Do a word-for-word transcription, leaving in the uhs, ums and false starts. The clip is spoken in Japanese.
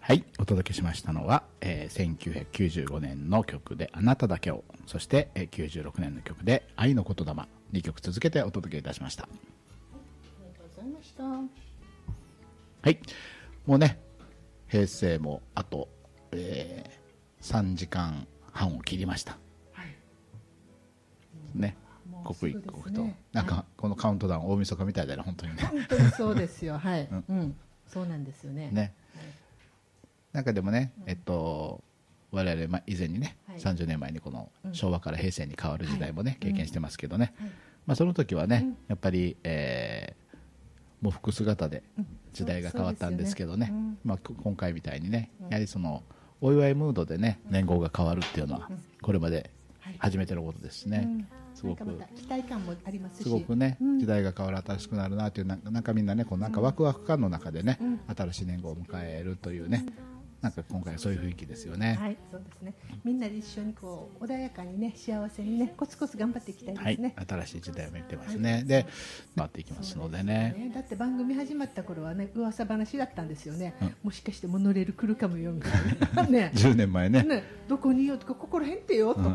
はい、お届けしましたのは、えー、せんきゅうひゃくきゅうじゅうごねんの曲であなただけを、そして、えー、きゅうじゅうろくねんの曲で愛の言霊、にきょく続けてお届けいたしました。ありがとうございました。 はい、もうね、平成もあと、えー、さんじかんはんを切りました。はい。ね。刻一刻と、ね、なんか、はい、このカウントダウン大晦日みたいだね、本当にね。 本当にそうですよ。はい。うん、うん、そうなんですよね。 ね。はい、なんかでもね、えっと、我々、ま、以前にね、はい、さんじゅうねんまえにこの昭和から平成に変わる時代もね、はい、経験してますけどね、はい、まあ、その時はね、うん、やっぱり、えー、喪服姿で時代が変わったんですけどね、うん、まあ、今回みたいにね、やはりそのお祝いムードでね、年号が変わるっていうのは、これまで初めてのことですね。うん、 すごく期待感もありますし、 すごくね、うん、時代が変わる、新しくなるなという、なんか、なんかみんなね、こうなんかワクワク感の中でね、うん、新しい年号を迎えるというね、うん、なんか今回はそういう雰囲気ですよね。 はい、そうですね。みんなで一緒にこう穏やかにね、幸せにね、コツコツ頑張っていきたいですね。 はい、新しい時代を見てますね。はい、で、回っていきますのでね。 でね、だって番組始まった頃はね、噂話だったんですよね。うん、もしかしてモノレール来るかもよみたいなね。 じゅうねんまえね。 ね、どこにいようとかここら辺ってよとか。うん